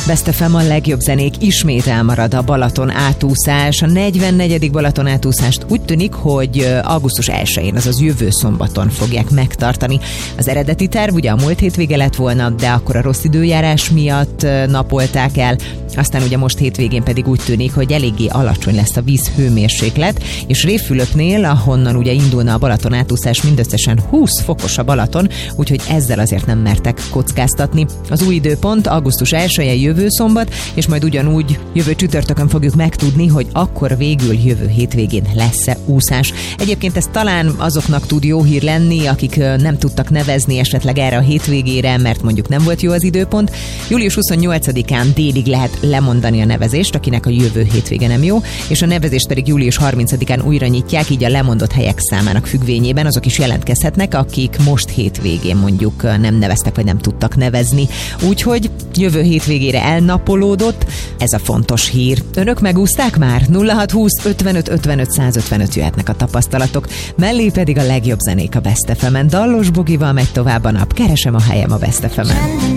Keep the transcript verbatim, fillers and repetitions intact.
Best ef em, a legjobb zenék, ismét elmarad a Balaton átúszás. A negyvennegyedik Balaton átúszást úgy tűnik, hogy augusztus elsején, azaz jövő szombaton fogják megtartani. Az eredeti terv ugye a múlt hétvége lett volna, de akkor a rossz időjárás miatt napolták el. Aztán ugye most hétvégén pedig úgy tűnik, hogy eléggé alacsony lesz a víz hőmérséklet, és Révfülöpnél, ahonnan ugye indulna a Balaton átúszás, mindösszesen húsz fokos a Balaton, úgyhogy ezzel azért nem mertek kockáztatni. Az új időpont augusztus elseje, jövő szombat, és majd ugyanúgy jövő csütörtökön fogjuk megtudni, hogy akkor végül jövő hétvégén lesz-e úszás. Egyébként ez talán azoknak tud jó hír lenni, akik nem tudtak nevezni esetleg erre a hétvégére, mert mondjuk nem volt jó az időpont. július huszonnyolcadikán délig lehet lemondani a nevezést, akinek a jövő hétvége nem jó, és a nevezést pedig július harmincadikán újra nyitják, így a lemondott helyek számának függvényében azok is jelentkezhetnek, akik most hétvégén mondjuk nem neveztek, vagy nem tudtak nevezni. Úgyhogy jövő hétvégére elnapolódott, ez a fontos hír. Önök megúszták már? nulla hat húsz ötvenöt ötvenöt százötvenöt jöhetnek a tapasztalatok, mellé pedig a legjobb zenék a Best ef emen. Dallos Bogival megy tovább a nap, keresem a helyem a Best ef emen.